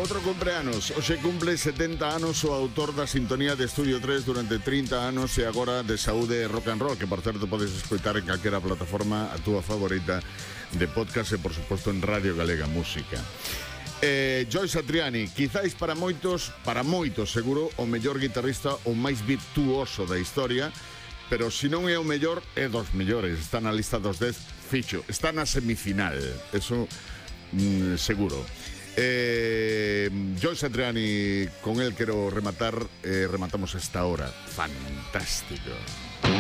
outro cumpleanos. Hoxe cumple 70 anos o autor da sintonía de Estudio 3 durante 30 anos e agora de Saúde Rock and Roll, que por certo podes escoitar en calquera plataforma a túa favorita de podcast e por suposto en Radio Galega Música. Joe Satriani, quizáis para moitos seguro, o mellor guitarrista o máis virtuoso da historia, pero se non é o mellor, é dos mellores. Está na lista dos 10 ficho, está na semifinal, eso seguro. Joe Satriani, con él quero rematar, rematamos esta hora. Fantástico.